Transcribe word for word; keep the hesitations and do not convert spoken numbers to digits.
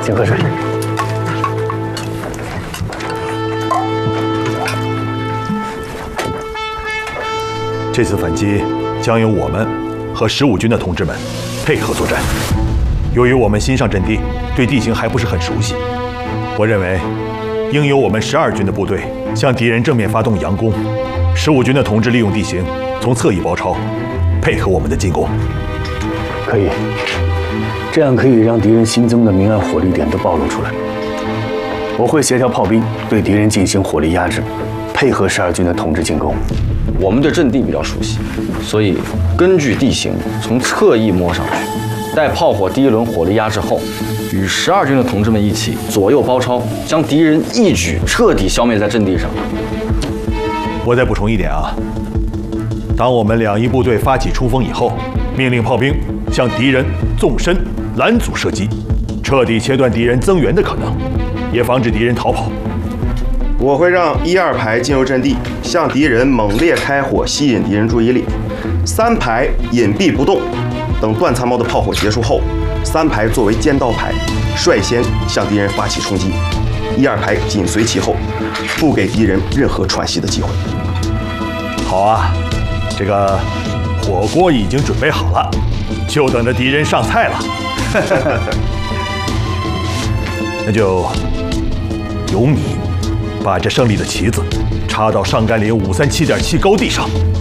请喝水。 这次反击将由我们和十五军的同志们配合作战。由于我们新上阵地，对地形还不是很熟悉，我认为应由我们十二军的部队向敌人正面发动佯攻，十五军的同志利用地形从侧翼包抄，配合我们的进攻。 可以，这样可以让敌人新增的明暗火力点都暴露出来。我会协调炮兵对敌人进行火力压制，配合十二军的同志进攻。 我们对阵地比较熟悉，所以根据地形从侧翼摸上去，待炮火第一轮火力压制后，与十二军的同志们一起左右包抄，将敌人一举彻底消灭在阵地上。 我再补充一点啊，当我们两翼部队发起冲锋以后，命令炮兵向敌人纵深拦阻射击，彻底切断敌人增援的可能，也防止敌人逃跑。 我会让一二排进入阵地，向敌人猛烈开火，吸引敌人注意力。三排隐蔽不动，等段参谋的炮火结束后，三排作为尖刀排，率先向敌人发起冲击，一二排紧随其后，不给敌人任何喘息的机会。 好啊，这个火锅已经准备好了，就等着敌人上菜了。那就由你把这胜利的旗子插到上甘岭五三七点七高地上，